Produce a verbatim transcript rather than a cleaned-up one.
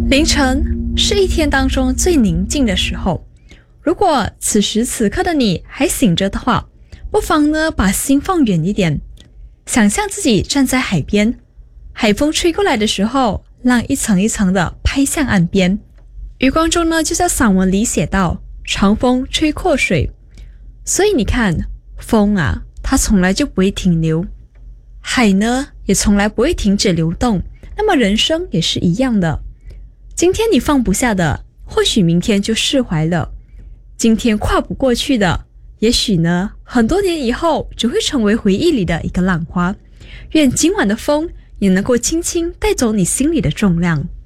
凌晨是一天当中最宁静的时候，如果此时此刻的你还醒着的话，不妨呢把心放远一点，想象自己站在海边，海风吹过来的时候，浪一层一层的拍向岸边。余光中呢就在散文里写到，长风吹阔水，所以你看，风啊，它从来就不会停留，海呢也从来不会停止流动，那么人生也是一样的。今天你放不下的，或许明天就释怀了；今天跨不过去的，也许呢，很多年以后只会成为回忆里的一个浪花。愿今晚的风也能够轻轻带走你心里的重量。